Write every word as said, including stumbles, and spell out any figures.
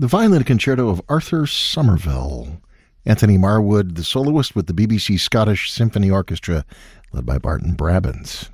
The Violin Concerto of Arthur Somerville. Anthony Marwood, the soloist with the B B C Scottish Symphony Orchestra, led by Barton Brabants.